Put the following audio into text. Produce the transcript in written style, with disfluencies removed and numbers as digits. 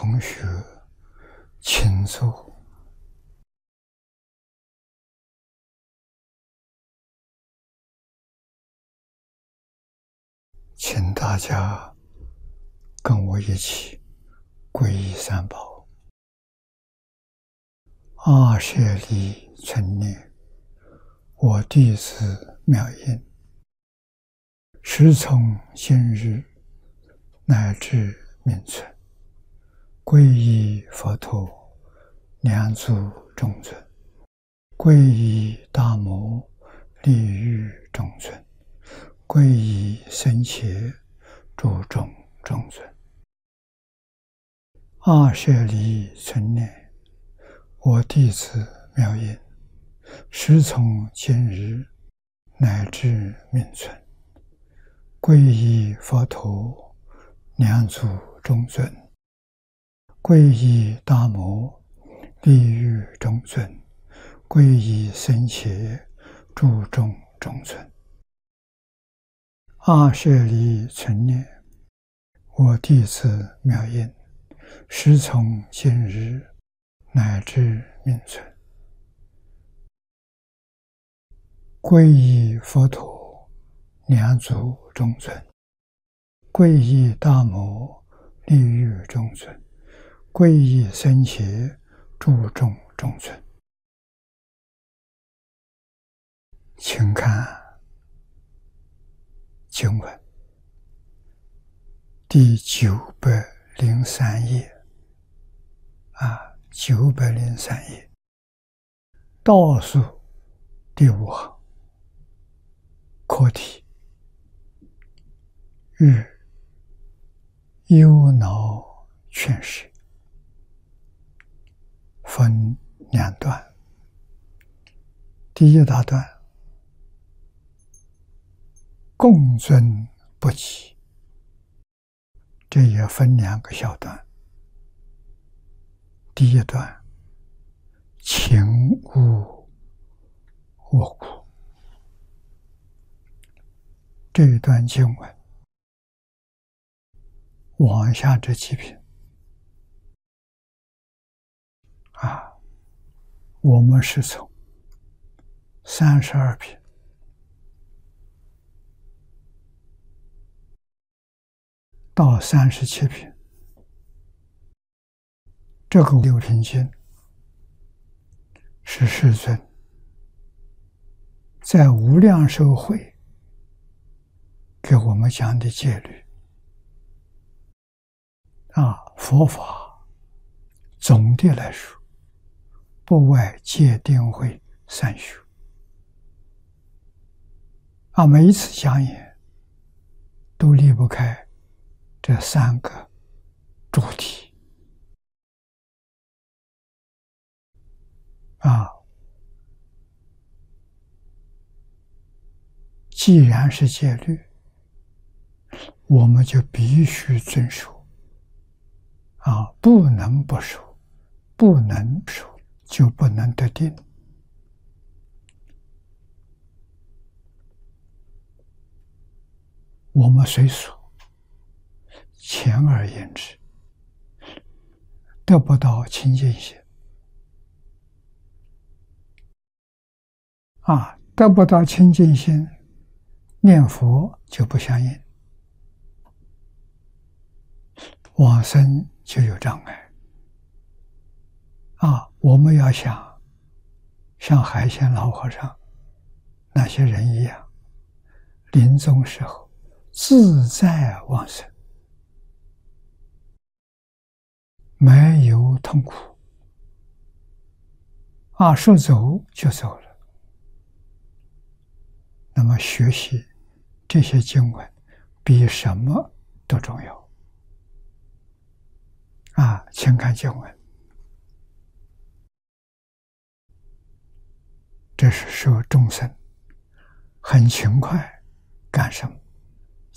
同学，请坐。请大家跟我一起皈依三宝。阿舍利存念，我弟子妙音，时从今日乃至命存，皈依佛陀，两足中尊；皈依大摩，利欲中尊；皈依僧伽，诸众中尊。阿舍利存念，我弟子妙音，时从今日乃至命存，皈依佛陀，两足中尊；皈依大摩，利欲中尊；皈依僧伽，诸众中尊。阿舍利存念，我弟子妙音，时从今日乃至命存，皈依佛陀，两足中尊；皈依大摩，利欲中尊；皈依僧伽，诸众中尊。请看经文第903页，903页倒数第5行，课题：日忧恼劝世，分两段。第一大段，共尊不起，这也分两个小段。第一段，情无我故。这一段经文往下这几品我们是从32品到37品，这个六品经是世尊在无量寿会给我们讲的戒律佛法总的来说，不外戒定慧三修每一次讲演都离不开这三个主题既然是戒律，我们就必须遵守不能不守，不能守就不能得定。我们随俗，浅而言之，得不到清净心得不到清净心，念佛就不相应，往生就有障碍我们要想像海鲜老和尚那些人一样，临终时候自在往生，没有痛苦说走就走了。那么学习这些经文比什么都重要请看经文。这是说众生很勤快干什么？